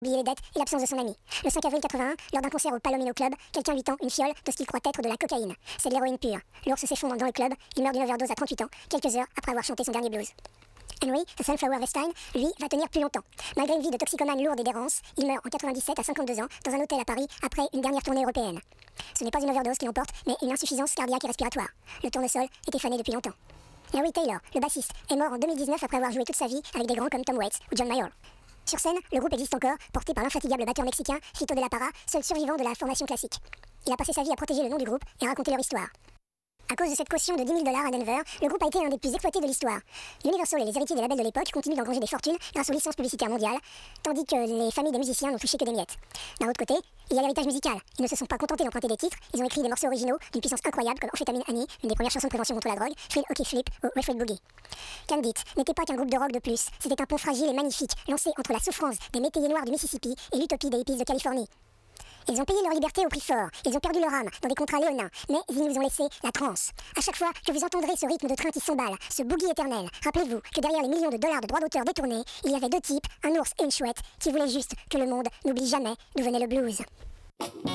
oublier les dettes et l'absence de son ami. Le 5 avril 81, lors d'un concert au Palomino Club, quelqu'un lui tend une fiole de ce qu'il croit être de la cocaïne. C'est de l'héroïne pure. L'ours s'effondre dans le club, il meurt d'une overdose à 38 ans, quelques heures après avoir chanté son dernier blues. Henry, The Sunflower Westine, lui, va tenir plus longtemps. Malgré une vie de toxicomane lourde et d'errance, il meurt en 97 à 52 ans dans un hôtel à Paris après une dernière tournée européenne. Ce n'est pas une overdose qui l'emporte, mais une insuffisance cardiaque et respiratoire. Le tournesol était fané depuis longtemps. Larry Taylor, le bassiste, est mort en 2019 après avoir joué toute sa vie avec des grands comme Tom Waits ou John Mayall. Sur scène, le groupe existe encore, porté par l'infatigable batteur mexicain Fito de la Parra, seul survivant de la formation classique. Il a passé sa vie à protéger le nom du groupe et à raconter leur histoire. À cause de cette caution de $10 000 à Denver, le groupe a été un des plus exploités de l'histoire. Universal et les héritiers des labels de l'époque continuent d'engranger des fortunes grâce aux licences publicitaires mondiales, tandis que les familles des musiciens n'ont touché que des miettes. D'un autre côté, il y a l'héritage musical. Ils ne se sont pas contentés d'emprunter des titres, ils ont écrit des morceaux originaux d'une puissance incroyable comme Amphétamine Annie, une des premières chansons de prévention contre la drogue, Thrill Hockey Flip ou Refrain Boogie. Candid n'était pas qu'un groupe de rock de plus, c'était un pont fragile et magnifique, lancé entre la souffrance des métayers noirs du Mississippi et l'utopie des hippies de Californie. Ils ont payé leur liberté au prix fort, ils ont perdu leur âme dans des contrats léonins, mais ils nous ont laissé la transe. À chaque fois que vous entendrez ce rythme de train qui s'emballe, ce boogie éternel, rappelez-vous que derrière les millions de dollars de droits d'auteur détournés, il y avait deux types, un ours et une chouette, qui voulaient juste que le monde n'oublie jamais d'où venait le blues.